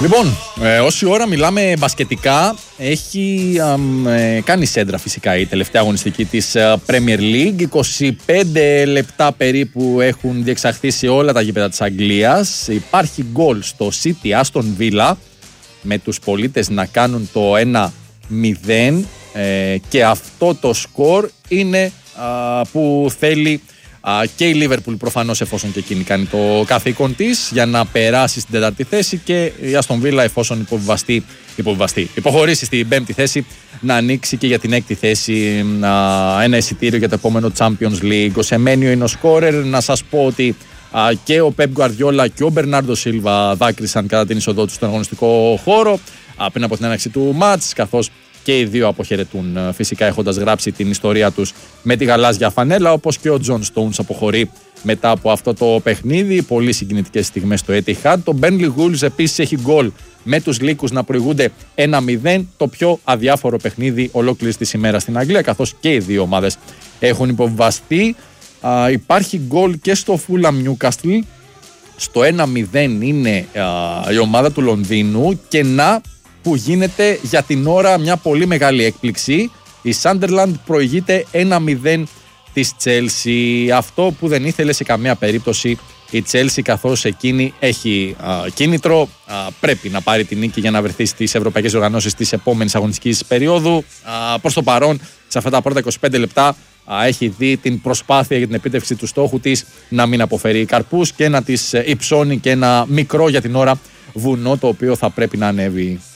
Λοιπόν, όση ώρα μιλάμε μπασκετικά, έχει κάνει σέντρα φυσικά η τελευταία αγωνιστική της Premier League. 25 λεπτά περίπου έχουν διεξαχθεί σε όλα τα γήπεδα της Αγγλίας. Υπάρχει γκολ στο City Aston Villa με τους πολίτες να κάνουν το 1-0 και αυτό το σκορ είναι που θέλει και η Liverpool προφανώς, εφόσον και εκείνη κάνει το καθήκον της για να περάσει στην τέταρτη θέση, και η Aston Villa, εφόσον υποχωρήσει στην πέμπτη θέση, να ανοίξει και για την έκτη θέση ένα εισιτήριο για το επόμενο Champions League. Ο Σεμένιο είναι ο σκόρερ. Να σας πω ότι και ο Pep Guardiola και ο Μπερνάρντο Σίλβα δάκρυσαν κατά την είσοδό του στον αγωνιστικό χώρο πριν από την έναρξη του μάτς, καθώς και οι δύο αποχαιρετούν, φυσικά έχοντας γράψει την ιστορία τους με τη γαλάζια φανέλα, όπως και ο Τζον Stones αποχωρεί μετά από αυτό το παιχνίδι. Πολύ συγκινητικές στιγμές στο Etihad. Το Burnley Wolves επίσης έχει γκολ με τους Λύκους να προηγούνται 1-0, το πιο αδιάφορο παιχνίδι ολόκληρης της ημέρας στην Αγγλία, καθώς και οι δύο ομάδες έχουν υποβιβαστεί. Υπάρχει γκολ και στο Fulham Newcastle. Στο 1-0 είναι η ομάδα του Λονδίνου, και να που γίνεται για την ώρα μια πολύ μεγάλη έκπληξη. Η Sunderland προηγείται 1-0 της Chelsea. Αυτό που δεν ήθελε σε καμία περίπτωση η Chelsea, καθώς εκείνη έχει κίνητρο, πρέπει να πάρει την νίκη για να βρεθεί στις ευρωπαϊκές οργανώσεις της επόμενης αγωνιστικής περίοδου. Προς το παρόν, σε αυτά τα πρώτα 25 λεπτά έχει δει την προσπάθεια για την επίτευξη του στόχου της να μην αποφέρει καρπούς και να της υψώνει και ένα μικρό για την ώρα βουνό, το οποίο θα πρέπει να ανέβει.